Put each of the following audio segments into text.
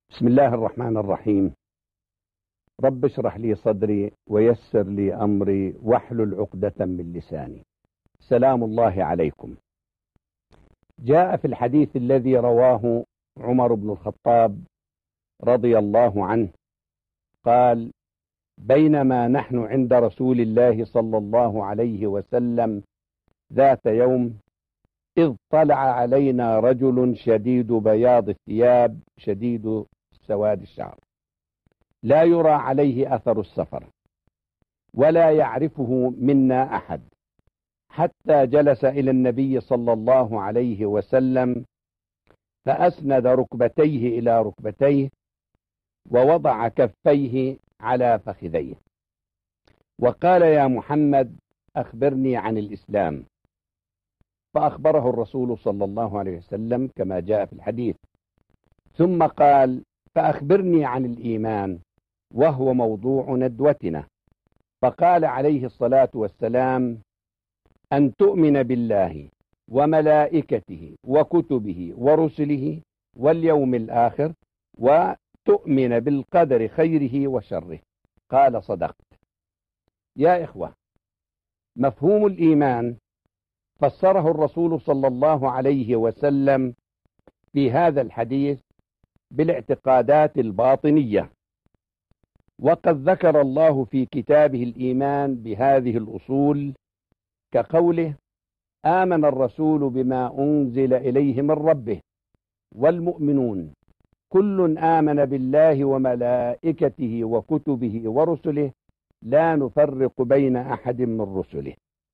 بسم الله الرحمن الرحيم. رب اشرح لي صدري ويسر لي أمري واحلل عقدة من لساني. سلام الله عليكم. جاء في الحديث الذي رواه عمر بن الخطاب رضي الله عنه قال: بينما نحن عند رسول الله صلى الله عليه وسلم ذات يوم إذ طلع علينا رجل شديد بياض الثياب شديد سواد الشعر، لا يرى عليه أثر السفر ولا يعرفه منا أحد، حتى جلس إلى النبي صلى الله عليه وسلم فأسند ركبتيه إلى ركبتيه ووضع كفيه على فخذيه وقال: يا محمد أخبرني عن الإسلام. فأخبره الرسول صلى الله عليه وسلم كما جاء في الحديث، ثم قال: فأخبرني عن الإيمان، وهو موضوع ندوتنا. فقال عليه الصلاة والسلام: أن تؤمن بالله وملائكته وكتبه ورسله واليوم الآخر وتؤمن بالقدر خيره وشره. قال: صدقت. يا إخوة، مفهوم الإيمان فسره الرسول صلى الله عليه وسلم في هذا الحديث بالاعتقادات الباطنية، وقد ذكر الله في كتابه الإيمان بهذه الأصول كقوله: آمن الرسول بما أنزل إليه من ربه والمؤمنون كل آمن بالله وملائكته وكتبه ورسله لا نفرق بين أحد من رسله.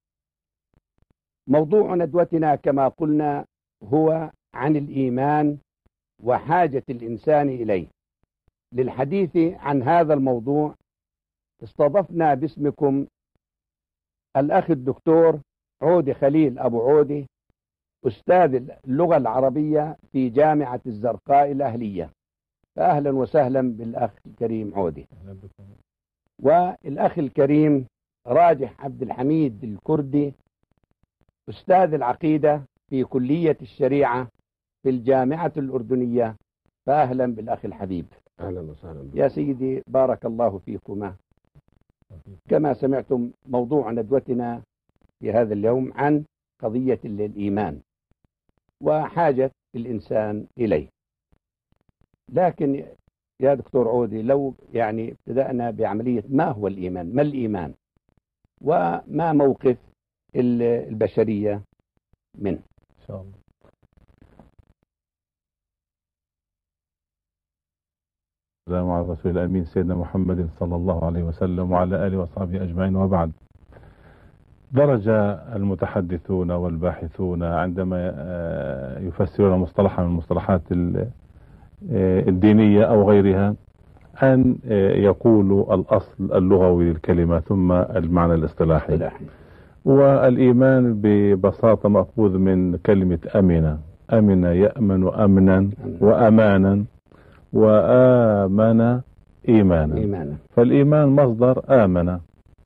موضوع ندوتنا كما قلنا هو عن الإيمان وحاجة الإنسان إليه. للحديث عن هذا الموضوع استضفنا باسمكم الأخ الدكتور عودي خليل أبو عودي، أستاذ اللغة العربية في جامعة الزرقاء الأهلية. فأهلا وسهلا بالأخ الكريم عودي. والأخ الكريم راجح عبد الحميد الكردي، أستاذ العقيدة في كلية الشريعة في الجامعة الأردنية. فأهلا بالأخ الحبيب. أهلا وسهلا يا سيدي، بارك الله فيكما. كما سمعتم، موضوع ندوتنا في هذا اليوم عن قضية الإيمان وحاجة الإنسان إليه. لكن يا دكتور عودي، لو ابتدأنا بعملية ما هو الإيمان؟ ما الإيمان وما موقف البشرية منه؟ إن شاء الله. السلام على الرسول الأمين سيدنا محمد صلى الله عليه وسلم وعلى آله وصحبه أجمعين، وبعد. درج المتحدثون والباحثون عندما يفسرون مصطلحا من المصطلحات الدينية أو غيرها أن يقولوا الأصل اللغوي للكلمة ثم المعنى الاصطلاحي. والإيمان ببساطة مأخوذ من كلمة أمن يأمن أمنا وأمانا وآمن إيمانا. فالإيمان مصدر آمن،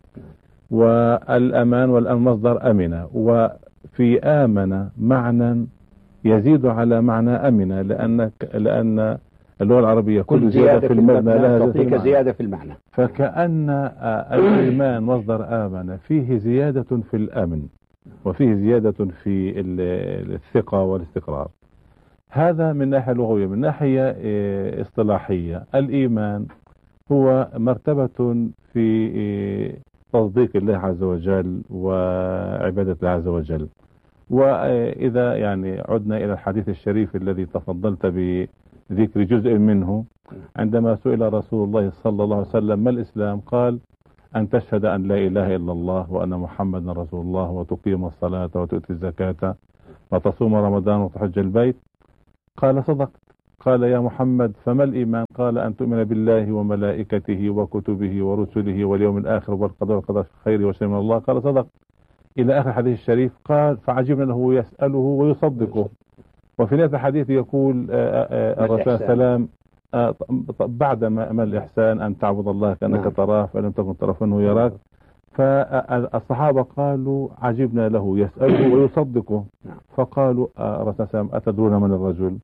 والأمان والأمن مصدر أمن، وفي آمن معنى يزيد على معنى أمن، لأن اللغة العربية كل زيادة في المبنى لها تعطيك زيادة في المعنى. فكأن الإيمان مصدر آمن فيه زيادة في الأمن وفيه زيادة في الثقة والاستقرار. هذا من ناحية لغوية. من ناحية اصطلاحية، الإيمان هو مرتبة في تصديق الله عز وجل وعبادة الله عز وجل. وإذا عدنا إلى الحديث الشريف الذي تفضلت بذكر جزء منه، عندما سئل رسول الله صلى الله عليه وسلم ما الإسلام؟ قال: أن تشهد أن لا إله إلا الله وأن محمد رسول الله وتقيم الصلاة وتؤتي الزكاة وتصوم رمضان وتحج البيت. قال: صدقت. قال: يا محمد فما الإيمان؟ قال: أن تؤمن بالله وملائكته وكتبه ورسله واليوم الآخر والقدر خيره وشر من الله. قال: صدقت. إلى آخر الحديث الشريف. قال: فعجبنا له يسأله ويصدقه. وفي نهاية الحديث يقول الرسول صلى الله عليه وسلم: بعد ما الإحسان أن تعبد الله كأنك تراه فإن تكن تراه فإنه يراك. فالصحابة قالوا: عجبنا له يسأله ويصدقه. فقالوا: الرسول صلى الله عليه وسلم: أتدرون من الرجل؟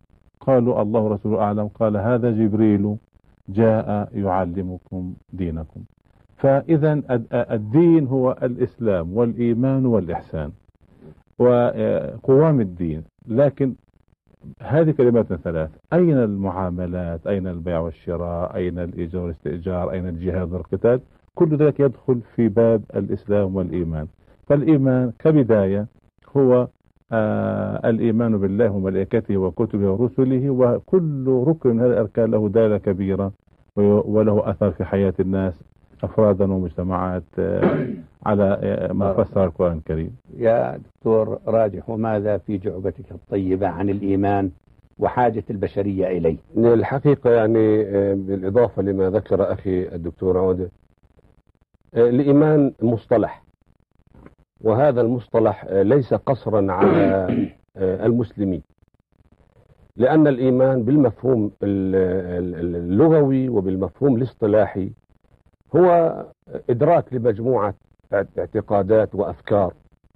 قالوا الله ورسوله أعلم، قال هذا جبريل جاء يعلمكم دينكم. فإذا الدين هو الإسلام والإيمان والإحسان وقوام الدين. لكن هذه كلمات ثلاث: أين المعاملات؟ أين البيع والشراء؟ أين الإيجار والاستئجار؟ أين الجهاد والقتال؟ كل ذلك يدخل في باب الإسلام والإيمان. فالإيمان كبداية هو الإيمان بالله وملائكته وكتبه ورسله، وكل ركن من هذه الأركان له دالة كبيرة وله أثر في حياة الناس أفرادا ومجتمعات على ما فسر القرآن الكريم. يا دكتور راجح، وماذا في جعبتك الطيبة عن الإيمان وحاجة البشرية إليه؟ الحقيقة يعني بالإضافة لما ذكر أخي الدكتور عودة، الإيمان مصطلح، وهذا المصطلح ليس قصرا على المسلمين، لأن الإيمان بالمفهوم اللغوي وبالمفهوم الاصطلاحي هو إدراك لمجموعة اعتقادات وأفكار،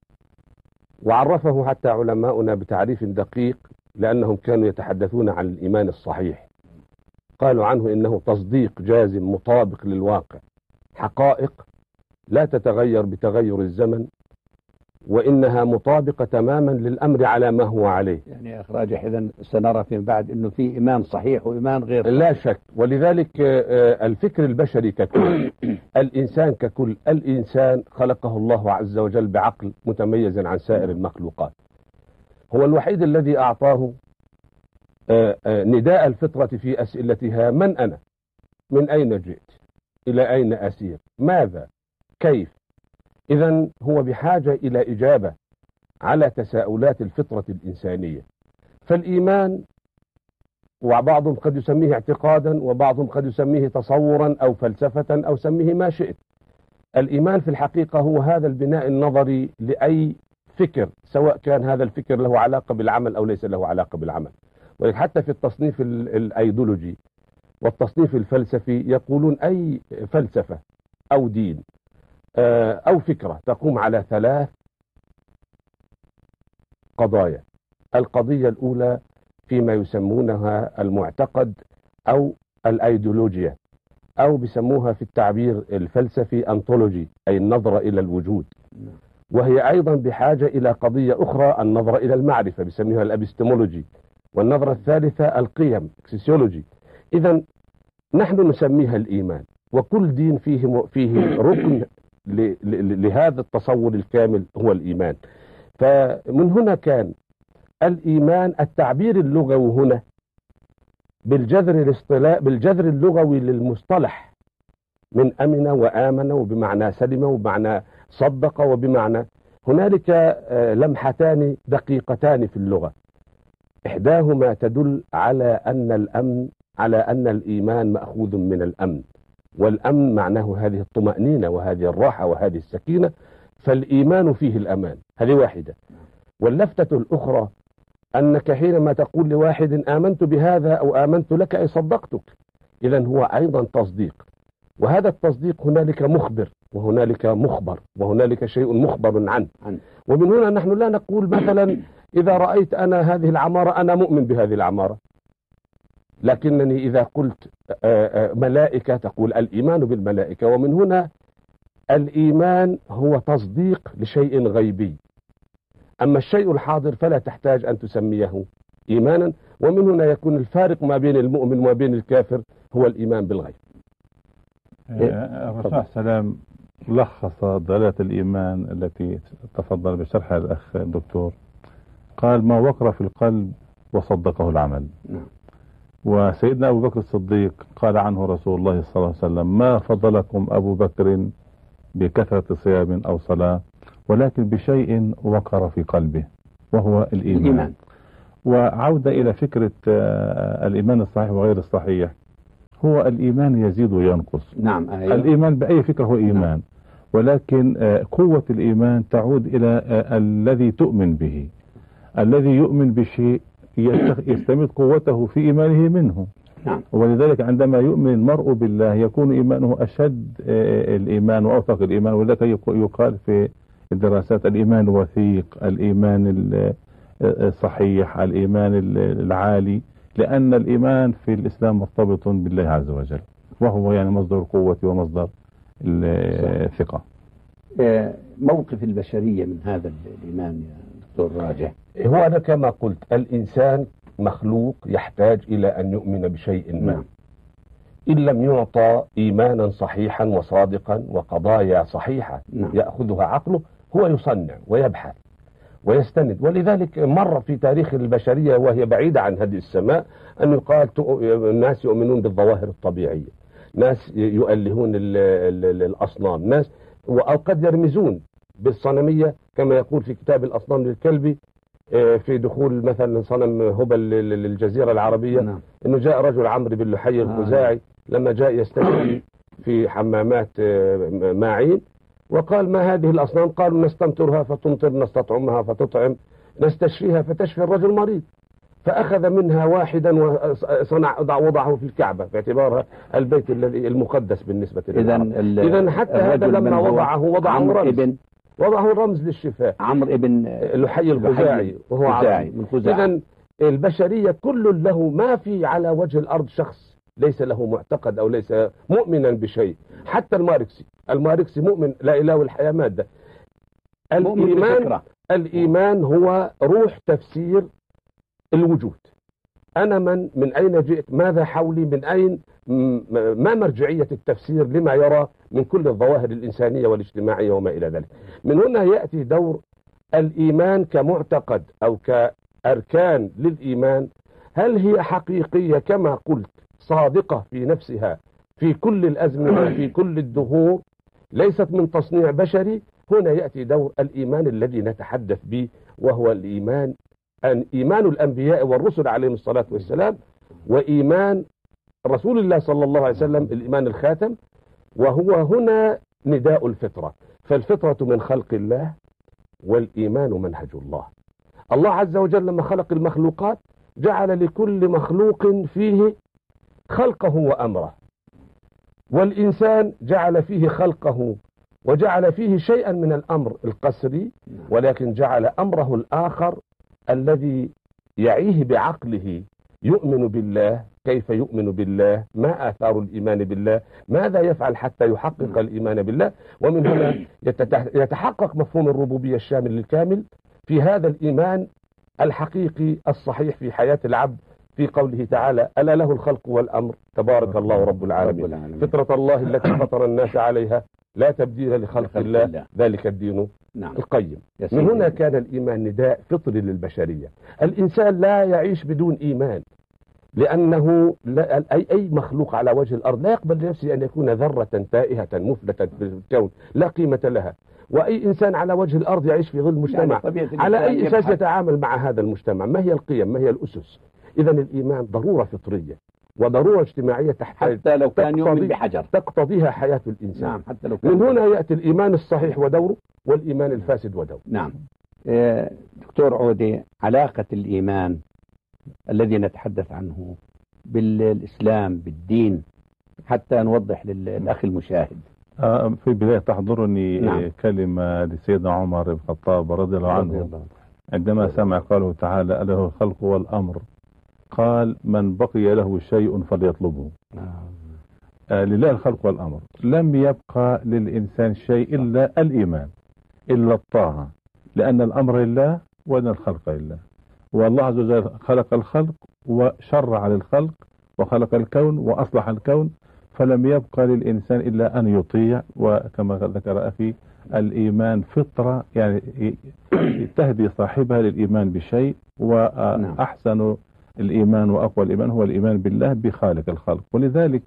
وعرفه حتى علماؤنا بتعريف دقيق، لأنهم كانوا يتحدثون عن الإيمان الصحيح. قالوا عنه إنه تصديق جازم مطابق للواقع، حقائق لا تتغير بتغير الزمن، وإنها مطابقة تماما للأمر على ما هو عليه. يعني يا أخ راجح، إذن سنرى فيما بعد أنه في إيمان صحيح وإيمان غير صحيح. لا شك. ولذلك الفكر البشري ككل، الإنسان ككل، الإنسان خلقه الله عز وجل بعقل متميز عن سائر المخلوقات، هو الوحيد الذي أعطاه نداء الفطرة في أسئلتها: من أنا؟ من أين جئت؟ إلى أين أسير؟ ماذا؟ كيف؟ إذن هو بحاجة إلى إجابة على تساؤلات الفطرة الإنسانية. فالإيمان وبعضهم قد يسميه اعتقادا، وبعضهم قد يسميه تصورا أو فلسفة أو سميه ما شئت. الإيمان في الحقيقة هو هذا البناء النظري لأي فكر، سواء كان هذا الفكر له علاقة بالعمل أو ليس له علاقة بالعمل. وحتى في التصنيف الأيديولوجي والتصنيف الفلسفي يقولون أي فلسفة أو دين أو فكرة تقوم على ثلاث قضايا. القضية الأولى فيما يسمونها المعتقد أو الأيديولوجيا، أو بيسموها في التعبير الفلسفي أنطولوجي، أي النظرة إلى الوجود، وهي أيضا بحاجة إلى قضية أخرى، النظرة إلى المعرفة، بيسموها الأبستمولوجي، والنظرة الثالثة القيم اكسيسيولوجي. إذن نحن نسميها الإيمان، وكل دين فيه ركن لهذا التصور الكامل هو الإيمان. فمن هنا كان الإيمان التعبير اللغوي هنا بالجذر اللغوي للمصطلح من أمن وآمن، وبمعنى سلم، وبمعنى صدق، وبمعنى هنالك لمحتان دقيقتان في اللغة، إحداهما تدل على أن الإيمان مأخوذ من الأمن، والأمن معناه هذه الطمأنينة وهذه الراحة وهذه السكينة، فالإيمان فيه الأمان. هذه واحدة. واللفتة الأخرى أنك حينما تقول لواحد آمنت بهذا أو آمنت لك أي صدقتك، إذن هو أيضا تصديق، وهذا التصديق هنالك مخبر وهنالك مخبر وهنالك شيء مخبر عنه. ومن هنا نحن لا نقول مثلا إذا رأيت أنا هذه العمارة أنا مؤمن بهذه العمارة، لكنني إذا قلت ملائكة تقول الإيمان بالملائكة. ومن هنا الإيمان هو تصديق لشيء غيبي، أما الشيء الحاضر فلا تحتاج أن تسميه إيمانا. ومن هنا يكون الفارق ما بين المؤمن وما بين الكافر هو الإيمان بالغيب. الرسول عليه السلام لخص دلالة الإيمان التي تفضل بشرحها الأخ الدكتور، قال: ما وقر في القلب وصدقه العمل. وسيدنا أبو بكر الصديق قال عنه رسول الله صلى الله عليه وسلم: ما فضلكم أبو بكر بكثرة صيام أو صلاة، ولكن بشيء وقر في قلبه وهو الإيمان. وعودة إلى فكرة الإيمان الصحيح وغير الصحيح، هو الإيمان يزيد وينقص. نعم. أيوة. الإيمان بأي فكرة هو إيمان. نعم. ولكن قوة الإيمان تعود إلى الذي تؤمن به. الذي يؤمن بشيء يستمد قوته في إيمانه منه. نعم. ولذلك عندما يؤمن المرء بالله يكون إيمانه أشد الإيمان وأوثق الإيمان. ولذلك يقال في الدراسات الإيمان الوثيق، الإيمان الصحيح، الإيمان العالي، لأن الإيمان في الإسلام مرتبط بالله عز وجل، وهو يعني مصدر القوة ومصدر الثقة. موقف البشرية من هذا الإيمان يا دكتور راجح؟ هو أنا كما قلت الإنسان مخلوق يحتاج إلى أن يؤمن بشيء ما. إن لم يعطى إيمانا صحيحا وصادقا وقضايا صحيحة يأخذها عقله هو يصنع ويبحث ويستند. ولذلك مر في تاريخ البشرية وهي بعيدة عن هذه السماء أن يقال الناس يؤمنون بالظواهر الطبيعية، ناس يؤلهون الأصنام، ناس وقد يرمزون بالصنمية كما يقول في كتاب الأصنام للكلبي في دخول مثلا صنم هبل للجزيرة العربية. انه جاء رجل عمرو بن لحي الخزاعي لما جاء يستشفي في حمامات ماعين وقال ما هذه الأصنام؟ قالوا نستمطرها فتمطر، نستطعمها فتطعم، نستشفيها فتشفي الرجل مريض. فأخذ منها واحدا وصنع وضعه في الكعبة باعتبارها البيت الذي المقدس بالنسبة للعرب. إذن حتى هذا لما وضعه رمز للشفاء. عمرو ابن لحي الخزاعي وهو عربي. إذن البشرية كل له ما في على وجه الأرض شخص ليس له معتقد أو ليس مؤمنا بشيء. حتى الماركسي مؤمن لا إله والحياة مادة. الإيمان هو روح تفسير الوجود. أنا من أين جئت؟ ماذا حولي؟ من أين؟ ما مرجعية التفسير لما يرى من كل الظواهر الإنسانية والاجتماعية وما إلى ذلك. من هنا يأتي دور الإيمان كمعتقد أو كأركان للإيمان. هل هي حقيقية كما قلت صادقة في نفسها في كل الأزمنة في كل الدهور، ليست من تصنيع بشري؟ هنا يأتي دور الإيمان الذي نتحدث به، وهو الإيمان إيمان الأنبياء والرسل عليهم الصلاة والسلام، وإيمان رسول الله صلى الله عليه وسلم الإيمان الخاتم. وهو هنا نداء الفطرة، فالفطرة من خلق الله والإيمان منهج الله. الله عز وجل لما خلق المخلوقات جعل لكل مخلوق فيه خلقه وأمره، والإنسان جعل فيه خلقه وجعل فيه شيئا من الأمر القسري، ولكن جعل أمره الآخر الذي يعيه بعقله، يؤمن بالله. كيف يؤمن بالله؟ ما آثار الإيمان بالله؟ ماذا يفعل حتى يحقق الإيمان بالله؟ ومن هنا يتحقق مفهوم الربوبية الشامل الكامل في هذا الإيمان الحقيقي الصحيح في حياة العبد، في قوله تعالى ألا له الخلق والأمر تبارك الله رب العالمين. فطرة الله التي فطر الناس عليها لا تبديل لخلق الله ذلك الدين القيم. من هنا كان الإيمان نداء فطري للبشرية. الإنسان لا يعيش بدون إيمان، لأنه أي مخلوق على وجه الأرض لا يقبل لنفسه أن يكون ذرة تائهة مفلتة في الكون لا قيمة لها. وأي إنسان على وجه الأرض يعيش في ظل مجتمع، على أي أساس يتعامل مع هذا المجتمع؟ ما هي القيم؟ ما هي الأسس؟ إذا الإيمان ضرورة فطرية وضرورة اجتماعية تحتاج حتى لو كان يؤمن بحجر تقتضيها حياة الإنسان. نعم، حتى لو كان من هنا يأتي الإيمان الصحيح ودوره، والإيمان الفاسد ودوره. نعم. دكتور عودة، علاقة الإيمان الذي نتحدث عنه بالإسلام بالدين حتى نوضح للأخ المشاهد. في البداية تحضرني كلمة لسيدنا عمر بن الخطاب رضي الله عنه عندما سمع قوله تعالى أله الخلق والأمر، قال من بقي له شيء فليطلبه. لله الخلق والأمر، لم يبقى للإنسان شيء إلا الإيمان، إلا الطاعة، لأن الأمر لله وأن الخلق لله. والله عز وجل خلق الخلق وشرع للخلق وخلق الكون وأصلح الكون، فلم يبقى للإنسان إلا أن يطيع. وكما ذكر أخي الإيمان فطرة، يعني تهدي صاحبها للإيمان بشيء، وأحسن الإيمان وأقوى الإيمان هو الإيمان بالله بخالق الخلق. ولذلك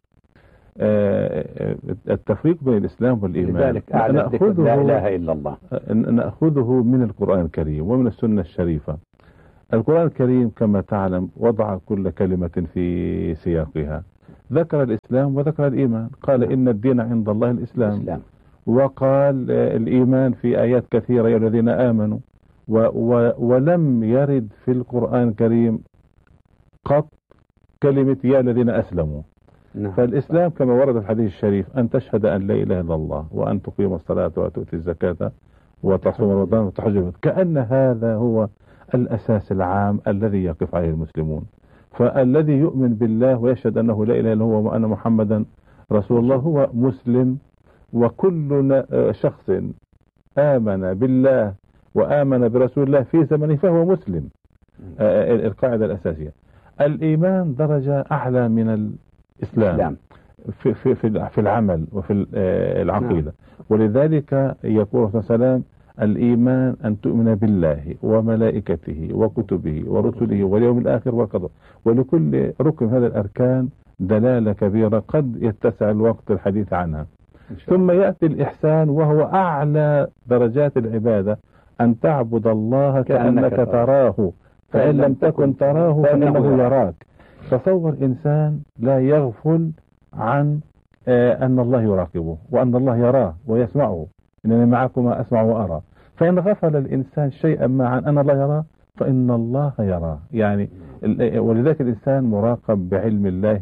التفريق بين الإسلام والإيمان لذلك أعلى ذكر لا إله إلا الله نأخذه من القرآن الكريم ومن السنة الشريفة. القرآن الكريم كما تعلم وضع كل كلمة في سياقها، ذكر الإسلام وذكر الإيمان، قال إن الدين عند الله الإسلام. وقال الإيمان في آيات كثيرة يا الذين آمنوا، ولم يرد في القرآن الكريم قط كلمة يا الذين أسلموا. فالإسلام كما ورد في الحديث الشريف أن تشهد أن لا إله إلا الله وأن تقيم الصلاة وتؤتي الزكاة وتصوم رمضان وتحج، كأن هذا هو الأساس العام الذي يقف عليه المسلمون. فالذي يؤمن بالله ويشهد أنه لا إله إلا هو وأن محمدا رسول الله هو مسلم. وكل شخص آمن بالله وآمن برسول الله في زمنه فهو مسلم. القاعدة الأساسية الإيمان درجة أعلى من الإسلام في العمل وفي العقيدة. ولذلك يقول صلى الله عليه وسلم الإيمان أن تؤمن بالله وملائكته وكتبه ورسله واليوم الآخر والقدر. ولكل ركن هذا الأركان دلالة كبيرة قد يتسع الوقت الحديث عنها. ثم يأتي الإحسان وهو أعلى درجات العبادة، أن تعبد الله كأنك تراه فإن لم تكن تراه فإنه يراك. تصور إنسان لا يغفل عن أن الله يراقبه وأن الله يراه ويسمعه، إنني معكما أسمع وأرى. فإن غفل الإنسان شيئا ما عن أن الله يراه فإن الله يراه يعني. ولذلك الإنسان مراقب بعلم الله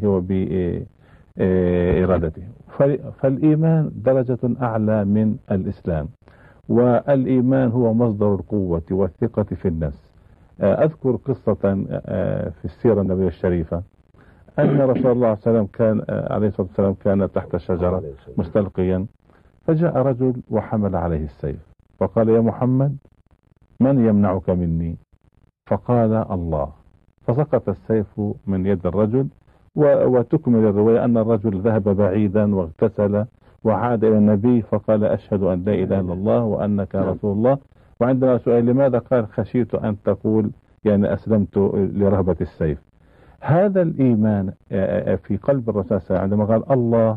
وبإرادته. فالإيمان درجة أعلى من الإسلام، والإيمان هو مصدر القوة والثقة في النفس. أذكر قصة في السيرة النبوية الشريفة أن رسول الله عليه الصلاة والسلام كان تحت شجرة مستلقيا، فجاء رجل وحمل عليه السيف فقال يا محمد من يمنعك مني؟ فقال الله، فسقط السيف من يد الرجل. وتكمل الرواية أن الرجل ذهب بعيدا واغتسل وعاد إلى النبي فقال أشهد أن لا إله إلا الله وأنك رسول الله. وعندما سئل لماذا قال خشيت أن تقول يعني أسلمت لرهبة السيف. هذا الإيمان في قلب الرسول صلى الله عليه وسلم عندما قال الله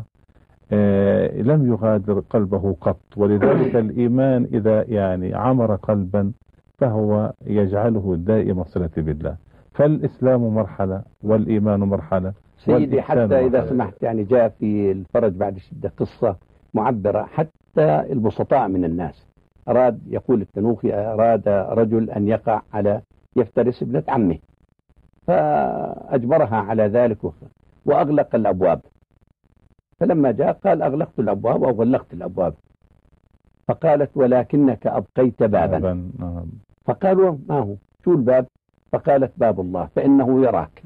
لم يغادر قلبه قط. ولذلك الإيمان إذا يعني عمر قلبا فهو يجعله دائم صلة بالله. فالإسلام مرحلة والإيمان مرحلة. سيدي حتى إذا سمحت يعني جاء في الفرج بعد شدة قصة معبرة حتى البسطاء من الناس. يقول التنوخي أراد رجل أن يقع على يفترس ابنة عمه فأجبرها على ذلك وأغلق الأبواب. فلما جاء قال أغلقت الأبواب أو غلقت الأبواب. فقالت ولكنك أبقيت بابا. فقالوا ما هو شو الباب؟ فقالت باب الله فإنه يراك.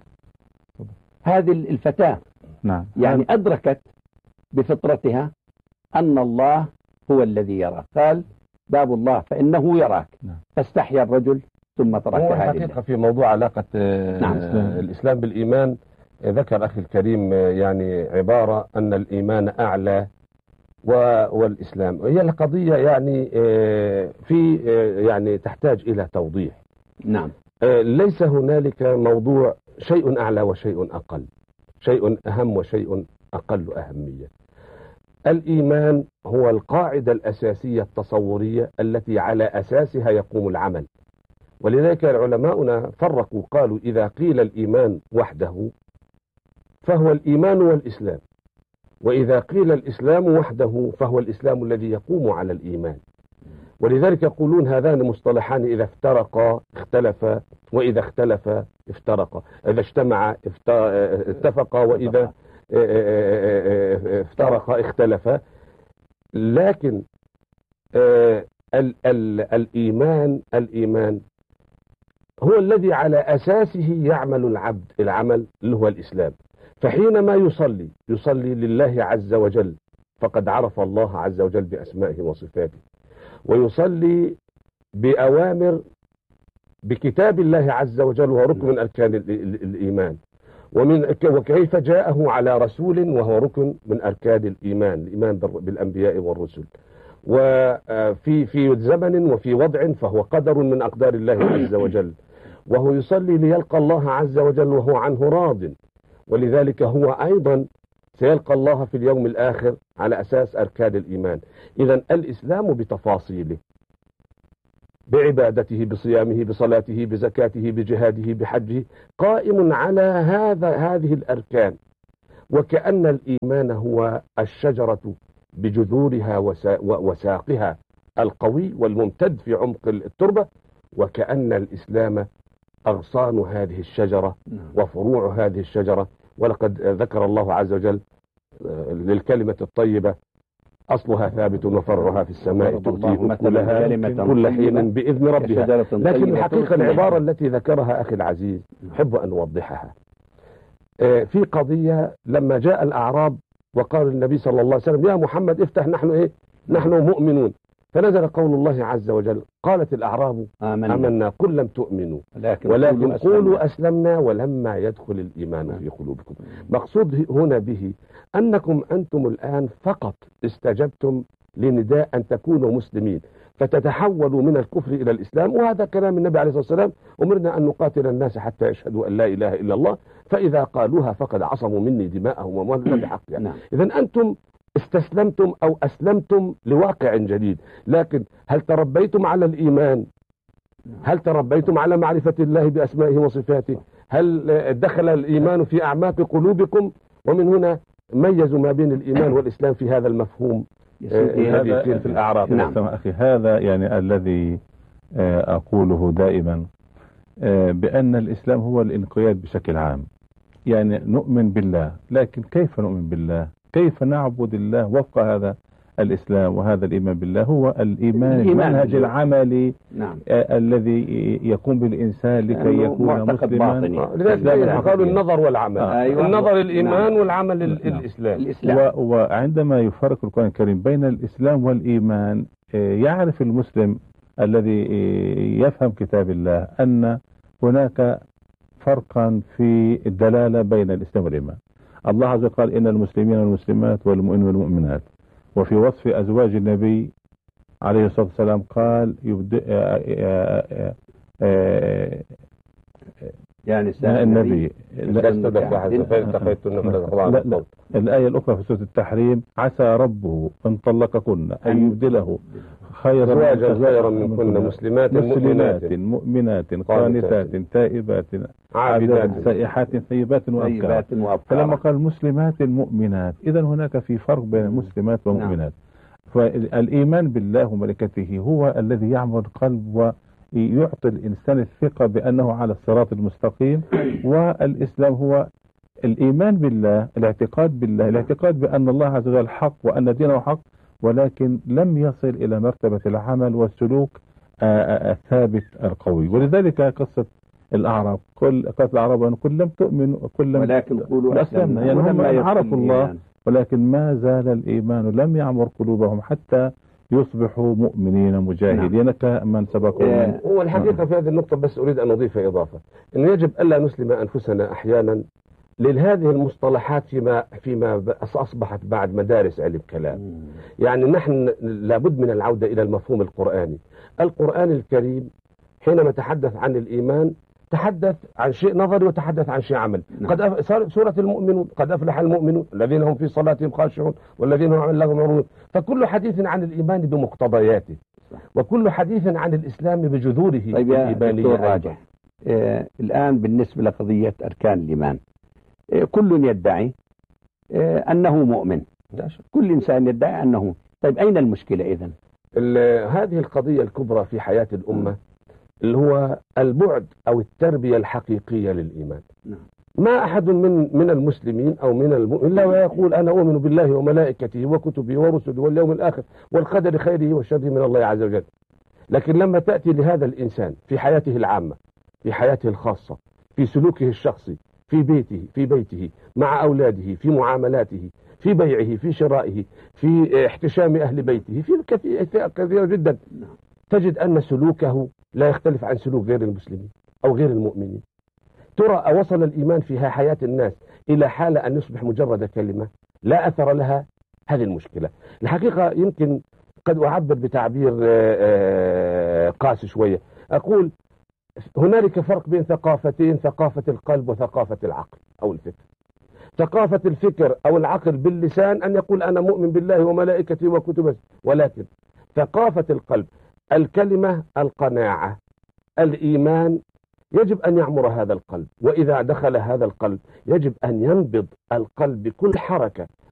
هذه الفتاة يعني أدركت بفطرتها أن الله هو الذي يراك. قال باب الله فإنه يراك. فاستحيا الرجل ثم تركها. حقيقة في موضوع علاقة الإسلام بالإيمان ذكر أخي الكريم يعني عبارة أن الإيمان أعلى والإسلام. هي القضية يعني في يعني تحتاج إلى توضيح. نعم. ليس هنالك موضوع شيء أعلى وشيء أقل، شيء أهم وشيء أقل أهمية. الإيمان هو القاعدة الأساسية التصورية التي على أساسها يقوم العمل. ولذلك علماؤنا فرقوا قالوا إذا قيل الإيمان وحده فهو الإيمان والإسلام، وإذا قيل الإسلام وحده فهو الإسلام الذي يقوم على الإيمان. ولذلك يقولون هذان مصطلحان إذا افترقا اختلفا وإذا اختلفا افترقا، إذا اجتمعا اتفقا وإذا افترقا اختلفا. لكن الإيمان هو الذي على أساسه يعمل العبد العمل اللي هو الإسلام. فحينما يصلي لله عز وجل فقد عرف الله عز وجل بأسمائه وصفاته، ويصلي بأوامر بكتاب الله عز وجل وهو ركن من أركان الإيمان، وكيف جاءه على رسول وهو ركن من أركان الإيمان بالأنبياء والرسل، وفي زمن وفي وضع فهو قدر من أقدار الله عز وجل، وهو يصلي ليلقى الله عز وجل وهو عنه راض، ولذلك هو أيضا سيلقى الله في اليوم الآخر على أساس أركان الإيمان. إذن الإسلام بتفاصيله، بعبادته، بصيامه، بصلاته، بزكاته، بجهاده، بحجه، قائم على هذه الأركان. وكأن الإيمان هو الشجرة بجذورها وساقها القوي والممتد في عمق التربة، وكأن الإسلام أغصان هذه الشجرة وفروع هذه الشجرة. ولقد ذكر الله عز وجل للكلمة الطيبة أصلها ثابت وفرعها في السماء تؤتي أكلها كل حين بإذن ربها. لكن الحقيقة العبارة التي ذكرها أخي العزيز أحب أن أوضحها. في قضية لما جاء الأعراب وقال النبي صلى الله عليه وسلم يا محمد افتح نحن إيه نحن مؤمنون، فنزل قول الله عز وجل قالت الأعراب آمنا قل لم تؤمنوا ولكن قولوا أسلمنا ولما يدخل الإيمان في قلوبكم. مقصود هنا به أنكم أنتم الآن فقط استجبتم لنداء أن تكونوا مسلمين فتتحولوا من الكفر إلى الإسلام، وهذا كلام النبي عليه الصلاة والسلام أمرنا أن نقاتل الناس حتى يشهدوا أن لا إله إلا الله فإذا قالوها فقد عصموا مني دماءهم وأموالهم بحقها. نعم. إذن أنتم استسلمتم أو أسلمتم لواقع جديد، لكن هل تربيتم على الإيمان؟ هل تربيتم على معرفة الله بأسمائه وصفاته؟ هل دخل الإيمان في أعماق قلوبكم؟ ومن هنا ميزوا ما بين الإيمان والإسلام في هذا المفهوم في الأعراض. نعم أخي، هذا يعني الذي أقوله دائما بأن الإسلام هو الانقياد بشكل عام. يعني نؤمن بالله، لكن كيف نؤمن بالله؟ كيف نعبد الله وفق هذا الإسلام وهذا الإيمان بالله؟ هو الإيمان المنهج العملي. نعم. الذي يقوم بالإنسان لكي يكون مسلما. لذلك قالوا النظر والعمل. النظر الإيمان. نعم. والعمل الإسلام. وعندما يفرق القرآن الكريم بين الإسلام والإيمان يعرف المسلم الذي يفهم كتاب الله أن هناك فرقا في الدلالة بين الإسلام والإيمان. الله عز وجل قال إن المسلمين والمسلمات والمؤمنين والمؤمنات، وفي وصف أزواج النبي عليه الصلاة والسلام قال يعني النبي الآية الأخرى في سورة التحريم عسى ربه إن طلقكن أن يبدله خيرا منكن مسلمات مؤمنات قانتات تائبات عابدات سائحات ثيبات وأبكار. فلما قال مسلمات مؤمنات إذن هناك في فرق بين المسلمات والمؤمنات. فالإيمان بالله وملائكته هو الذي يعمر القلب ويعطي الإنسان الثقة بأنه على الصراط المستقيم. والإسلام هو الإيمان بالله، الاعتقاد بالله، الاعتقاد بأن الله عز وجل حق وأن دينه حق، ولكن لم يصل إلى مرتبة العمل والسلوك الثابت القوي. ولذلك قصة الأعراب قالت الأعراب أن كل لم تؤمنوا ولكن قولوا أسلمنا. يعني هم عرفوا الله ولكن ما زال الإيمان لم يعمر قلوبهم حتى يصبحوا مؤمنين مجاهدين كمن سبقوا. هو الحقيقة في هذه النقطة بس أريد أن أضيف إضافة، أن يجب ألا نسلم أنفسنا أحيانا لهذه المصطلحات فيما أصبحت بعد مدارس علم كلام. يعني نحن لابد من العودة إلى المفهوم القرآني. القرآن الكريم حينما تحدث عن الإيمان تحدث عن شيء نظري وتحدث عن شيء عمل. قد سورة المؤمنون قد أفلح المؤمنون الذين هم في صلاتهم خاشعون والذين هم عن لهم معرضون. فكل حديث عن الإيمان بمقتضياته وكل حديث عن الإسلام بجذوره الإيمانية. الآن بالنسبة لقضية أركان الإيمان كل يدعي أنه مؤمن، كل إنسان يدعي أنه. طيب أين المشكلة إذن؟ هذه القضية الكبرى في حياة الأمة اللي هو البعد أو التربية الحقيقية للإيمان. ما أحد من المسلمين أو من المؤمن إلا ويقول أنا أؤمن بالله وملائكته وكتبه ورسله واليوم الآخر والقدر خيره وشره من الله عز وجل. لكن لما تأتي لهذا الإنسان في حياته العامة، في حياته الخاصة، في سلوكه الشخصي، في بيته مع أولاده، في معاملاته، في بيعه، في شرائه، في احتشام أهل بيته، في كثيرة جدا، تجد أن سلوكه لا يختلف عن سلوك غير المسلمين أو غير المؤمنين. ترى وصل الإيمان في حياة الناس إلى حالة أن يصبح مجرد كلمة لا أثر لها. هذه المشكلة الحقيقة. يمكن قد أعبر بتعبير قاسي شوية، أقول هنالك فرق بين ثقافتين، ثقافة القلب وثقافة العقل أو الفكر. ثقافة الفكر أو العقل باللسان أن يقول أنا مؤمن بالله وملائكته وكتبه، ولكن ثقافة القلب الكلمة، القناعة، الإيمان يجب أن يعمر هذا القلب. وإذا دخل هذا القلب يجب أن ينبض القلب بكل حركة